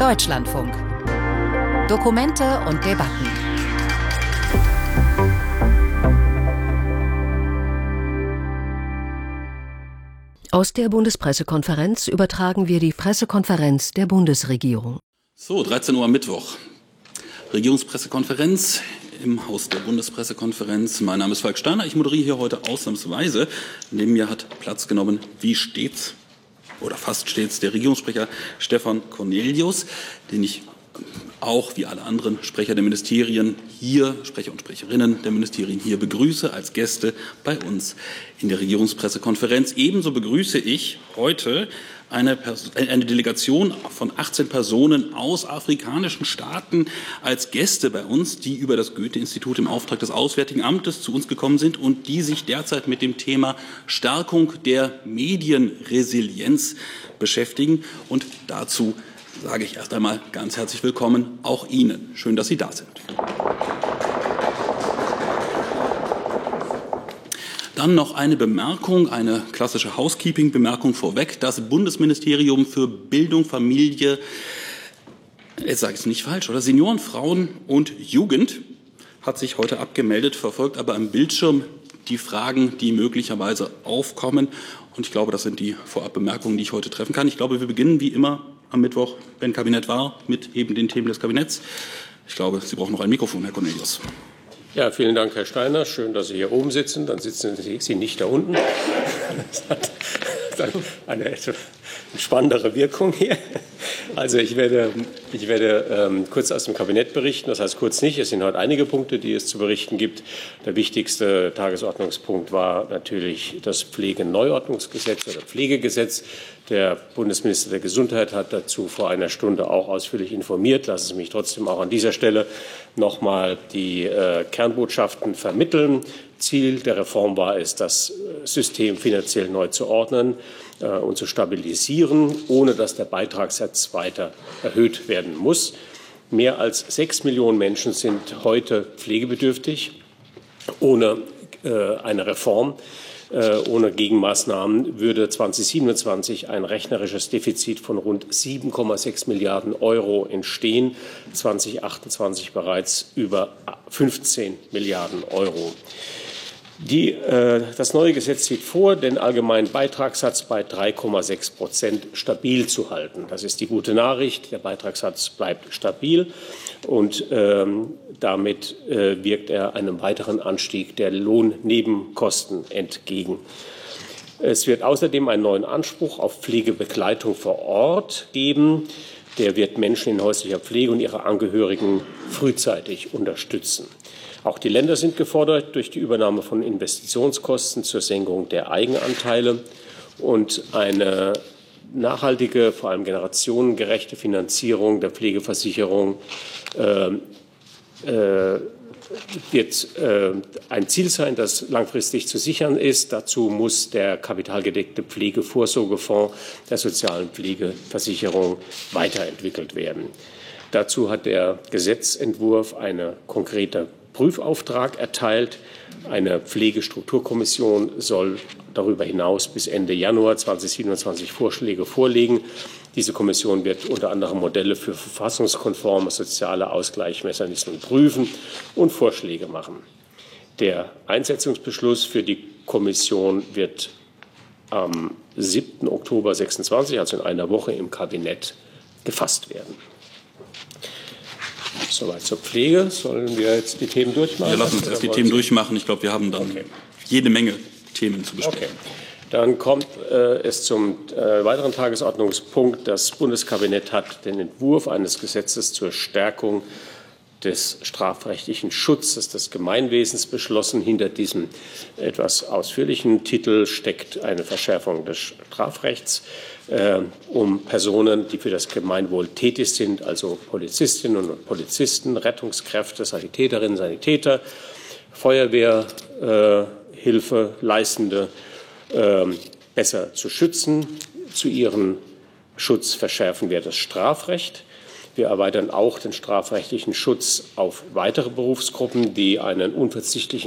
Deutschlandfunk. Dokumente und Debatten. Aus der Bundespressekonferenz übertragen wir die Pressekonferenz der Bundesregierung. So, 13 Uhr am Mittwoch. Regierungspressekonferenz im Haus der Bundespressekonferenz. Mein Name ist Falk Steiner. Ich moderiere hier heute ausnahmsweise. Neben mir hat Platz genommen, wie stets oder fast stets, der Regierungssprecher Stefan Cornelius, den ich auch wie alle anderen Sprecher der Ministerien hier, Sprecher und Sprecherinnen der Ministerien hier begrüße als Gäste bei uns in der Regierungspressekonferenz. Ebenso begrüße ich heute eine Delegation von 18 Personen aus afrikanischen Staaten als Gäste bei uns, die über das Goethe-Institut im Auftrag des Auswärtigen Amtes zu uns gekommen sind und die sich derzeit mit dem Thema Stärkung der Medienresilienz beschäftigen. Und dazu sage ich erst einmal ganz herzlich willkommen auch Ihnen. Schön, dass Sie da sind. Dann noch eine Bemerkung, eine klassische Housekeeping-Bemerkung vorweg. Das Bundesministerium für Bildung, Familie, jetzt sage ich es nicht falsch, oder Senioren, Frauen und Jugend hat sich heute abgemeldet, verfolgt aber am Bildschirm die Fragen, die möglicherweise aufkommen. Und ich glaube, das sind die Vorabbemerkungen, die ich heute treffen kann. Ich glaube, wir beginnen wie immer am Mittwoch, wenn Kabinett war, mit eben den Themen des Kabinetts. Ich glaube, Sie brauchen noch ein Mikrofon, Herr Cornelius. Ja, vielen Dank, Herr Steiner. Schön, dass Sie hier oben sitzen. Dann sitzen Sie nicht da unten. Das hat dann eine etwas spannendere Wirkung hier. Also ich werde kurz aus dem Kabinett berichten. Das heißt kurz nicht. Es sind heute einige Punkte, die es zu berichten gibt. Der wichtigste Tagesordnungspunkt war natürlich das Pflegeneuordnungsgesetz oder Pflegegesetz. Der Bundesminister der Gesundheit hat dazu vor einer Stunde auch ausführlich informiert. Lassen Sie mich trotzdem auch an dieser Stelle noch mal die Kernbotschaften vermitteln. Ziel der Reform war es, das System finanziell neu zu ordnen und zu stabilisieren, ohne dass der Beitragssatz weiter erhöht werden muss. Mehr als 6 Millionen Menschen sind heute pflegebedürftig. Ohne eine Reform, ohne Gegenmaßnahmen würde 2027 ein rechnerisches Defizit von rund 7,6 Milliarden Euro entstehen, 2028 bereits über 15 Milliarden Euro. Das neue Gesetz sieht vor, den allgemeinen Beitragssatz bei 3,6% stabil zu halten. Das ist die gute Nachricht. Der Beitragssatz bleibt stabil und damit wirkt er einem weiteren Anstieg der Lohnnebenkosten entgegen. Es wird außerdem einen neuen Anspruch auf Pflegebegleitung vor Ort geben. Der wird Menschen in häuslicher Pflege und ihre Angehörigen frühzeitig unterstützen. Auch die Länder sind gefordert durch die Übernahme von Investitionskosten zur Senkung der Eigenanteile und eine nachhaltige, vor allem generationengerechte Finanzierung der Pflegeversicherung wird ein Ziel sein, das langfristig zu sichern ist. Dazu muss der kapitalgedeckte Pflegevorsorgefonds der sozialen Pflegeversicherung weiterentwickelt werden. Dazu hat der Gesetzentwurf eine konkrete Prüfauftrag erteilt. Eine Pflegestrukturkommission soll darüber hinaus bis Ende Januar 2027 Vorschläge vorlegen. Diese Kommission wird unter anderem Modelle für verfassungskonforme soziale Ausgleichsmechanismen prüfen und Vorschläge machen. Der Einsetzungsbeschluss für die Kommission wird am 7. Oktober 2026, also in einer Woche, im Kabinett gefasst werden. Soweit zur Pflege. Sollen wir jetzt die Themen durchmachen? Wir lassen uns erst die Themen durchmachen. Ich glaube, wir haben dann jede Menge Themen zu besprechen. Okay. Dann kommt es zum weiteren Tagesordnungspunkt. Das Bundeskabinett hat den Entwurf eines Gesetzes zur Stärkung des strafrechtlichen Schutzes des Gemeinwesens beschlossen. Hinter diesem etwas ausführlichen Titel steckt eine Verschärfung des Strafrechts, um Personen, die für das Gemeinwohl tätig sind, also Polizistinnen und Polizisten, Rettungskräfte, Sanitäterinnen, Sanitäter, Feuerwehrhilfe Leistende, besser zu schützen. Zu ihrem Schutz verschärfen wir das Strafrecht. Wir erweitern auch den strafrechtlichen Schutz auf weitere Berufsgruppen, die einen unverzichtlichen